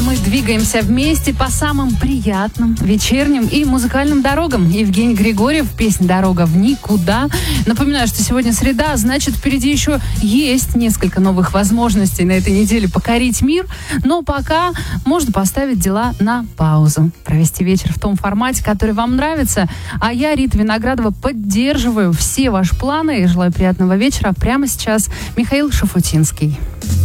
мы двигаемся вместе по самым приятным вечерним и музыкальным дорогам. Евгений Григорьев, песня «Дорога в никуда». Напоминаю, что сегодня среда, значит, впереди еще есть несколько новых возможностей на этой неделе покорить мир. Но пока можно поставить дела на паузу, провести вечер в том формате, который вам нравится. А я, Рита Виноградова, поддерживаю все ваши планы и желаю приятного вечера. Прямо сейчас Михаил Шафутинский.